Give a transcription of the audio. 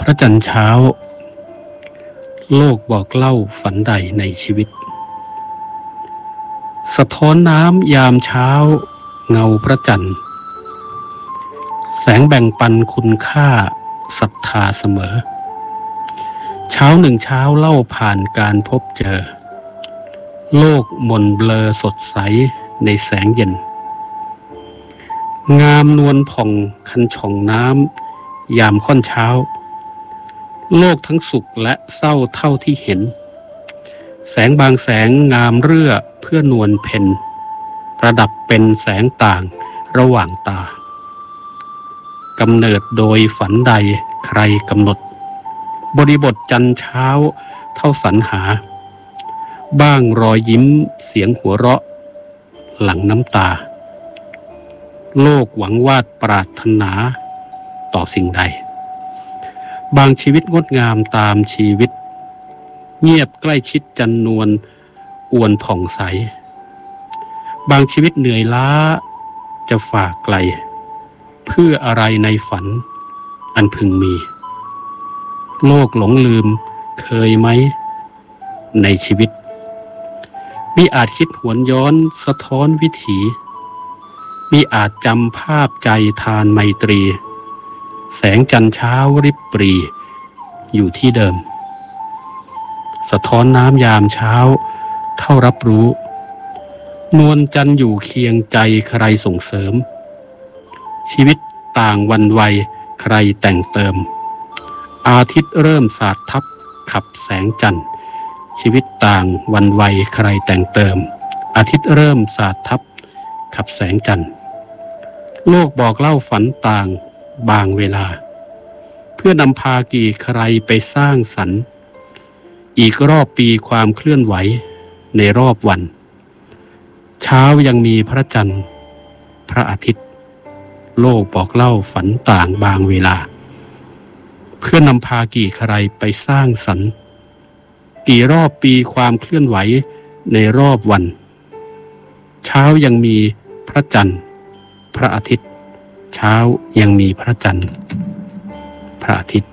พระจันทร์เช้าโลกบอกเล่าฝันใดในชีวิตสะท้อนน้ำยามเช้าเงาพระจันทร์แสงแบ่งปันคุณค่าศรัทธาเสมอเช้าหนึ่งเช้าเล่าผ่านการพบเจอโลกหม่นเบลอสดใสในแสงเย็นงามนวลผ่องคันช่องน้ำยามค่อนเช้าโลกทั้งสุขและเศร้าเท่าที่เห็นแสงบางแสงงามเรื่อเพื่อนวลเพ็ญประดับเป็นแสงต่างระหว่างตากำเนิดโดยฝันใดใครกำหนดบริบทจันทร์เช้าเท่าสรรหาบ้างรอยยิ้มเสียงหัวเราะหลังน้ำตาโลกหวังวาดปรารถนาต่อสิ่งใดบางชีวิตงดงามตามชีวิตเงียบใกล้ชิดจันนวลอวนผ่องใสบางชีวิตเหนื่อยล้าจะฝากไกลเพื่ออะไรในฝันอันพึงมีโลกหลงลืมเคยไหมในชีวิตมิอาจคิดหวนย้อนสะท้อนวิถีมิอาจจำภาพใจทานไมตรีแสงจันทร์เช้าริบปรีอยู่ที่เดิมสะท้อนน้ำยามเช้าเท่ารับรู้นวลจันทร์อยู่เคียงใจใครส่งเสริมชีวิตต่างวันวัยใครแต่งเติมอาทิตย์เริ่มสาดทับขับแสงจันทร์ชีวิตต่างวันวัยใครแต่งเติมอาทิตย์เริ่มสาดทับขับแสงจันทร์โลกบอกเล่าฝันต่างบางเวลาเพื่อนำพากี่ใครไปสร้างสรรค์อีกรอบปีความเคลื่อนไหวในรอบวันเช้ายังมีพระจันทร์พระอาทิตย์โลกบอกเล่าฝันต่างบางเวลาเพื่อนำพากี่ใครไปสร้างสรรค์กี่รอบปีความเคลื่อนไหวในรอบวันเช้ายังมีพระจันทร์พระอาทิตย์เช้ายังมีพระจันทร์พระอาทิตย์